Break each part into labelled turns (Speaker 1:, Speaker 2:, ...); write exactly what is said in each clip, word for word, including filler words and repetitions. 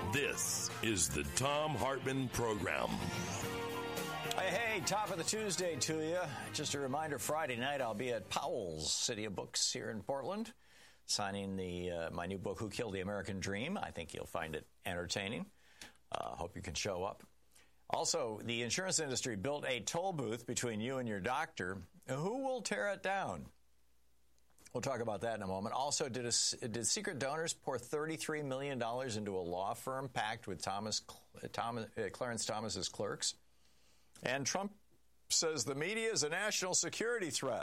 Speaker 1: This is the Thom Hartmann Program.
Speaker 2: Hey, hey, top of the Tuesday to you. Just a reminder, Friday night I'll be at Powell's City of Books here in Portland, signing the uh, my new book, Who Killed the American Dream. I think you'll find it entertaining. Uh, hope you can show up. Also, the insurance industry built a toll booth between you and your doctor. Who will tear it down? We'll talk about that in a moment. Also, did a, did secret donors pour thirty-three million dollars into a law firm packed with Thomas, Thomas uh, Clarence Thomas's clerks? And Trump says the media is a national security threat.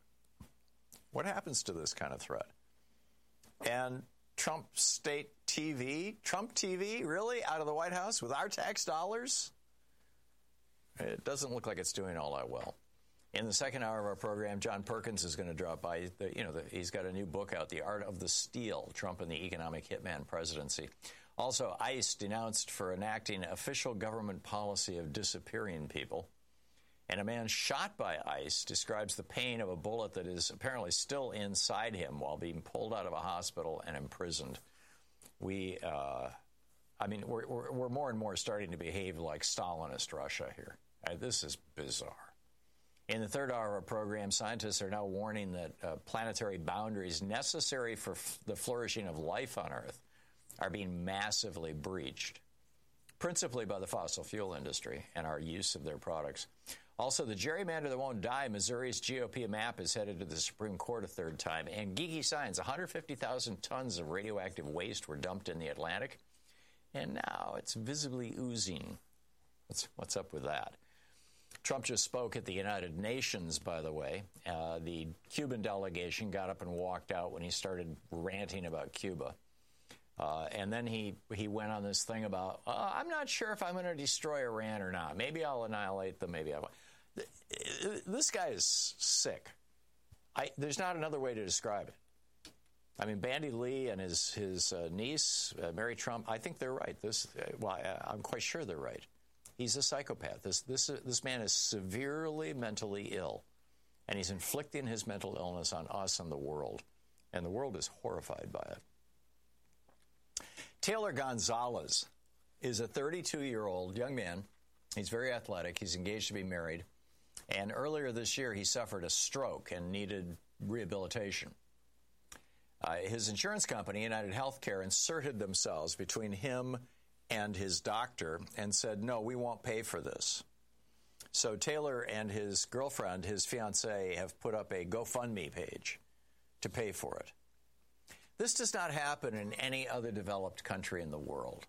Speaker 2: What happens to this kind of threat? And Trump State T V, Trump T V, really, out of the White House with our tax dollars? It doesn't look like it's doing all that well. In the second hour of our program, John Perkins is going to drop by. The, you know, the, he's got a new book out, The Art of the Steal, Trump and the Economic Hitman Presidency. Also, ICE denounced for enacting official government policy of disappearing people. And a man shot by ICE describes the pain of a bullet that is apparently still inside him while being pulled out of a hospital and imprisoned. We, uh, I mean, we're, we're, we're more and more starting to behave like Stalinist Russia here. Uh, this is bizarre. In the third hour of our program, scientists are now warning that uh, planetary boundaries necessary for f- the flourishing of life on Earth are being massively breached, principally by the fossil fuel industry and our use of their products. Also, the gerrymander that won't die, Missouri's G O P map is headed to the Supreme Court a third time. And geeky science, one hundred fifty thousand tons of radioactive waste were dumped in the Atlantic, and now it's visibly oozing. What's, what's up with that? Trump just spoke at the United Nations, by the way. Uh, the Cuban delegation got up and walked out when he started ranting about Cuba. Uh, and then he, he went on this thing about, uh, I'm not sure if I'm going to destroy Iran or not. Maybe I'll annihilate them, maybe I won't. This guy is sick. I, there's not another way to describe it. I mean, Bandy Lee and his, his uh, niece, uh, Mary Trump, I think they're right. This, uh, well, I, I'm quite sure they're right. He's a psychopath. This, this, uh, this man is severely mentally ill, and he's inflicting his mental illness on us and the world, and the world is horrified by it. Taylor Gonzalez is a thirty-two-year-old young man. He's very athletic. He's engaged to be married. And earlier this year, he suffered a stroke and needed rehabilitation. Uh, his insurance company, United Healthcare, inserted themselves between him and his doctor and said, no, we won't pay for this. So Taylor and his girlfriend, his fiancée, have put up a GoFundMe page to pay for it. This does not happen in any other developed country in the world.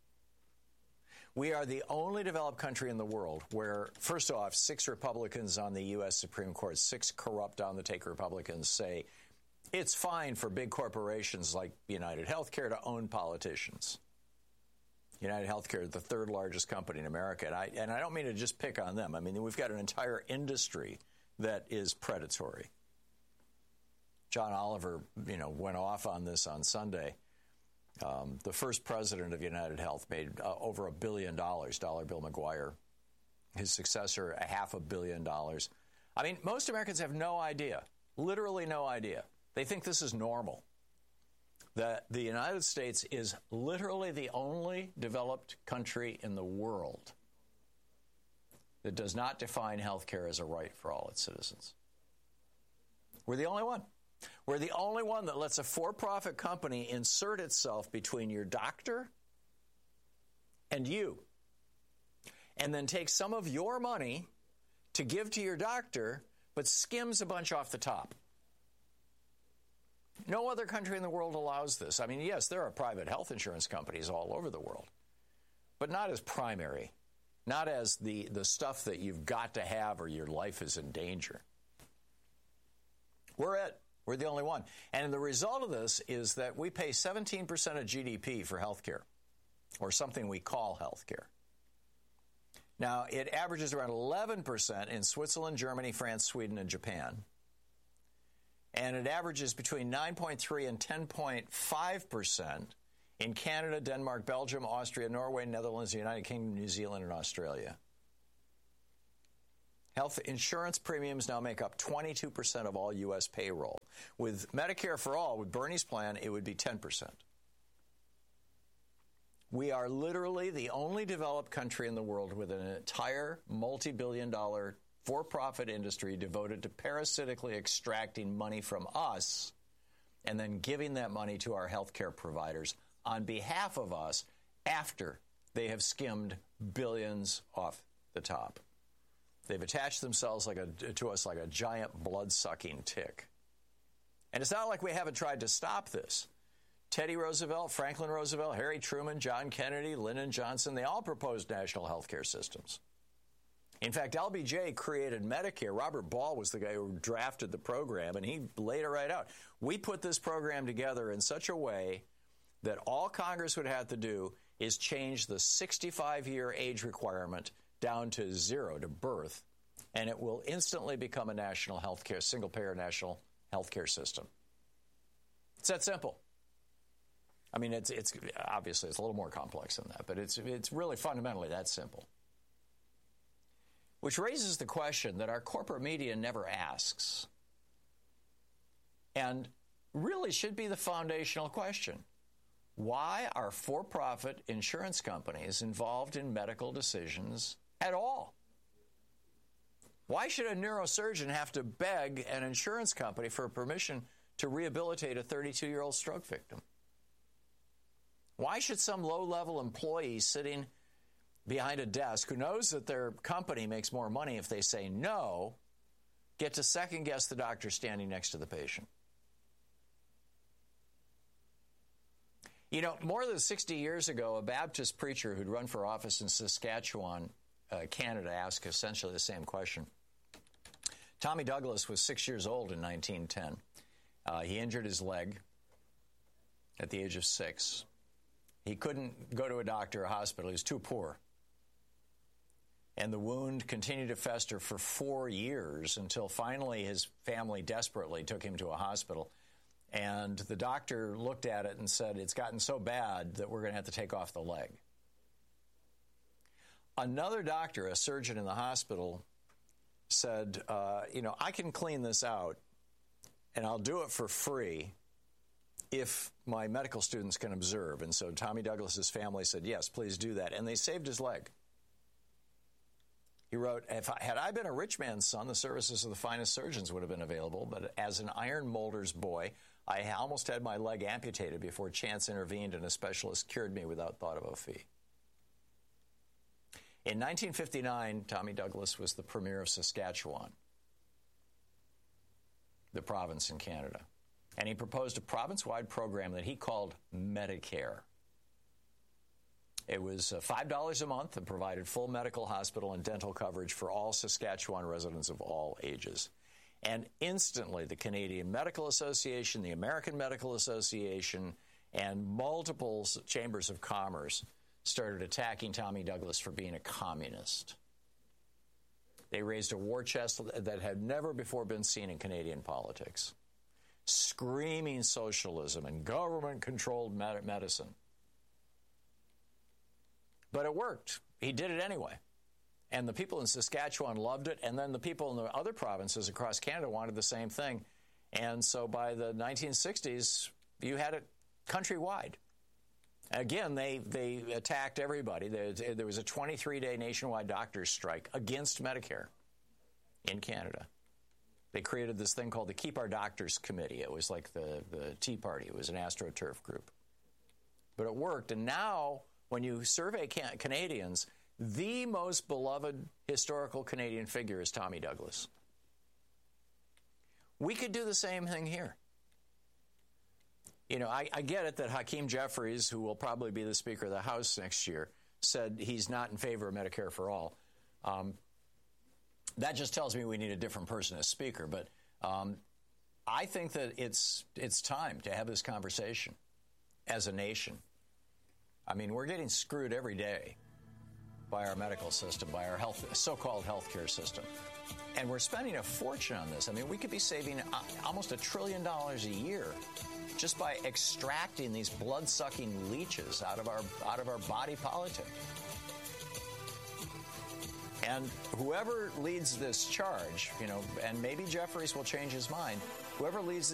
Speaker 2: We are the only developed country in the world where, first off, six Republicans on the U S Supreme Court, six corrupt on-the-take Republicans say it's fine for big corporations like United Healthcare to own politicians. United Healthcare is the third largest company in America, and I, and I don't mean to just pick on them. I mean, we've got an entire industry that is predatory. John Oliver, you know, went off on this on Sunday. Um, the first president of United Health made uh, over a billion dollars, Dollar Bill McGuire. His successor, a half a billion dollars. I mean, most Americans have no idea, literally no idea. They think this is normal. That the United States is literally the only developed country in the world that does not define health care as a right for all its citizens. We're the only one. We're the only one that lets a for-profit company insert itself between your doctor and you, and then take some of your money to give to your doctor, but skims a bunch off the top. No other country in the world allows this. I mean, yes, there are private health insurance companies all over the world, but not as primary, not as the, the stuff that you've got to have or your life is in danger. We're it. We're the only one. And the result of this is that we pay seventeen percent of G D P for health care, or something we call health care. Now, it averages around eleven percent in Switzerland, Germany, France, Sweden, and Japan. And it averages between nine point three and ten point five percent in Canada, Denmark, Belgium, Austria, Norway, Netherlands, the United Kingdom, New Zealand, and Australia. Health insurance premiums now make up twenty-two percent of all U S payroll. With Medicare for All, with Bernie's plan, it would be ten percent. We are literally the only developed country in the world with an entire multi-billion dollar for-profit industry devoted to parasitically extracting money from us and then giving that money to our healthcare providers on behalf of us after they have skimmed billions off the top. They've attached themselves like a, to us like a giant blood-sucking tick. And it's not like we haven't tried to stop this. Teddy Roosevelt, Franklin Roosevelt, Harry Truman, John Kennedy, Lyndon Johnson, they all proposed national health care systems. In fact, L B J created Medicare. Robert Ball was the guy who drafted the program, and he laid it right out. We put this program together in such a way that all Congress would have to do is change the sixty-five year age requirement down to zero, to birth, and it will instantly become a national health care, single-payer national health care system. It's that simple. I mean, it's it's obviously it's a little more complex than that, but it's it's really fundamentally that simple. Which raises the question that our corporate media never asks, and really should be the foundational question. Why are for-profit insurance companies involved in medical decisions at all? Why should a neurosurgeon have to beg an insurance company for permission to rehabilitate a thirty-two-year-old stroke victim? Why should some low-level employee sitting behind a desk who knows that their company makes more money if they say no get to second-guess the doctor standing next to the patient? You know, more than sixty years ago, a Baptist preacher who'd run for office in Saskatchewan, uh, Canada, asked essentially the same question. Tommy Douglas was six years old in nineteen ten. Uh, he injured his leg at the age of six. He couldn't go to a doctor or a hospital. He was too poor. And the wound continued to fester for four years until finally his family desperately took him to a hospital. And the doctor looked at it and said, it's gotten so bad that we're going to have to take off the leg. Another doctor, a surgeon in the hospital, said, uh, you know, I can clean this out, and I'll do it for free if my medical students can observe. And so Tommy Douglas's family said, yes, please do that. And they saved his leg. He wrote, if I, had I been a rich man's son, the services of the finest surgeons would have been available. But as an iron molder's boy, I almost had my leg amputated before chance intervened and a specialist cured me without thought of a fee. In nineteen fifty-nine, Tommy Douglas was the premier of Saskatchewan, the province in Canada. And he proposed a province-wide program that he called Medicare. It was five dollars a month and provided full medical, hospital, and dental coverage for all Saskatchewan residents of all ages. And instantly, the Canadian Medical Association, the American Medical Association, and multiple chambers of commerce started attacking Tommy Douglas for being a communist. They raised a war chest that had never before been seen in Canadian politics, screaming socialism and government-controlled med- medicine. But it worked. He did it anyway. And the people in Saskatchewan loved it, and then the people in the other provinces across Canada wanted the same thing. And so by the nineteen sixties, you had it countrywide. Again, they, they attacked everybody. There, there was a twenty-three day nationwide doctors' strike against Medicare in Canada. They created this thing called the Keep Our Doctors Committee. It was like the, the Tea Party. It was an AstroTurf group. But it worked. And now, when you survey can- Canadians, the most beloved historical Canadian figure is Tommy Douglas. We could do the same thing here. You know, I, I get it that Hakeem Jeffries, who will probably be the Speaker of the House next year, said he's not in favor of Medicare for all. Um, that just tells me we need a different person as Speaker. But um, I think that it's it's time to have this conversation as a nation. I mean, we're getting screwed every day by our medical system, by our health, so-called healthcare system. And we're spending a fortune on this. I mean, we could be saving almost a trillion dollars a year just by extracting these blood-sucking leeches out of our out of our body politic. And whoever leads this charge, you know, and maybe Jeffries will change his mind, whoever leads